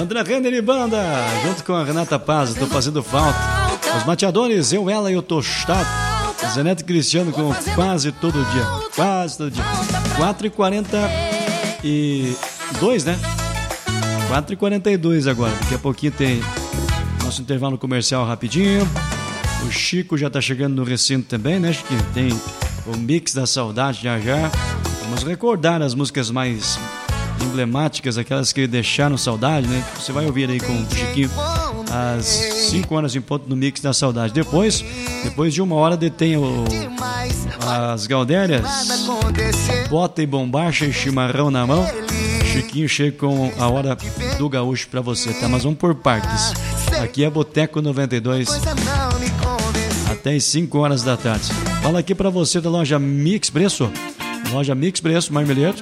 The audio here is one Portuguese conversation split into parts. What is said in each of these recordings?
André Renner e Banda, junto com a Renata Paz, tô fazendo falta. Os Mateadores, eu, ela e o Tostado. Zeneto Cristiano com quase todo dia. 4h42, né? 4h42 agora. Daqui a pouquinho tem nosso intervalo comercial rapidinho. O Chico já tá chegando no recinto também, né, Chiquinho? Tem o Mix da Saudade já. Vamos recordar as músicas mais emblemáticas, aquelas que deixaram saudade, né? Você vai ouvir aí com o Chiquinho às 5 horas em ponto no Mix da Saudade. Depois de 1 hora detém as Galdérias, Bota e Bombacha e Chimarrão na Mão. Chiquinho chega com a Hora do Gaúcho pra você, tá? Mas vamos por partes. Aqui é Boteco 92 até as 5 horas da tarde. Fala aqui pra você da loja Mix Preço. Loja Mix Preço, Marmeleiro.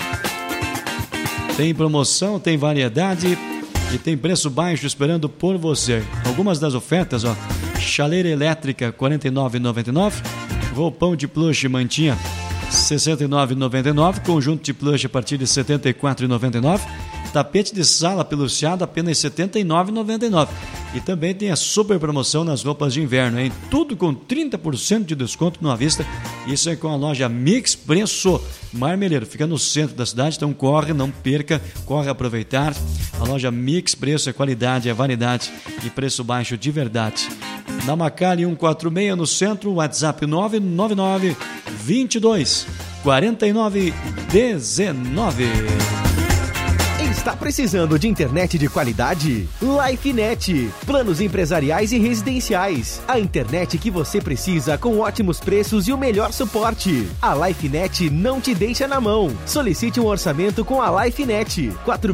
Tem promoção, tem variedade e tem preço baixo esperando por você. Algumas das ofertas, ó. Chaleira elétrica, R$ 49,99. Roupão de plush mantinha, R$ 69,99. Conjunto de plush a partir de R$ 74,99. Tapete de sala peluciado apenas R$ 79,99. E também tem a super promoção nas roupas de inverno, hein? Tudo com 30% de desconto no à vista. Isso é com a loja Mix Preço Marmeleiro. Fica no centro da cidade, então corre, não perca, corre aproveitar. A loja Mix Preço é qualidade, é variedade e preço baixo de verdade. Na Macari 146 no centro, WhatsApp 999 22 49 19. Está precisando de internet de qualidade? LifeNet. Planos empresariais e residenciais. A internet que você precisa com ótimos preços e o melhor suporte. A LifeNet não te deixa na mão. Solicite um orçamento com a LifeNet.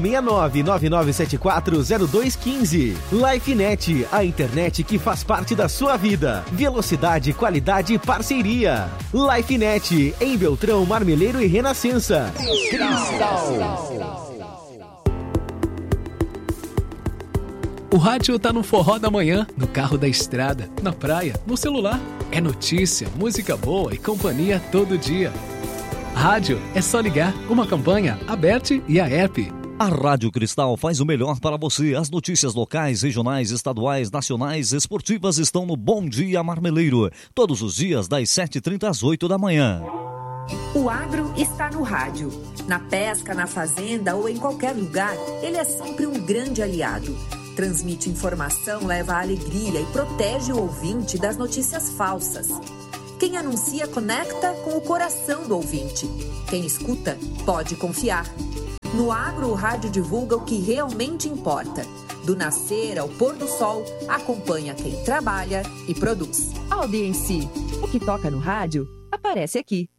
469-9974-0215. LifeNet, a internet que faz parte da sua vida. Velocidade, qualidade e parceria. LifeNet, em Beltrão, Marmeleiro e Renascença. Cristal. O rádio tá no forró da manhã, no carro da estrada, na praia, no celular. É notícia, música boa e companhia todo dia. Rádio é só ligar. Uma campanha, Aberte e a app. A Rádio Cristal faz o melhor para você. As notícias locais, regionais, estaduais, nacionais, esportivas estão no Bom Dia Marmeleiro. Todos os dias das 7h30 às 8 da manhã. O agro está no rádio. Na pesca, na fazenda ou em qualquer lugar, ele é sempre um grande aliado. Transmite informação, leva alegria e protege o ouvinte das notícias falsas. Quem anuncia conecta com o coração do ouvinte. Quem escuta pode confiar. No agro, o rádio divulga o que realmente importa. Do nascer ao pôr do sol, acompanha quem trabalha e produz. Audiência. O que toca no rádio, aparece aqui.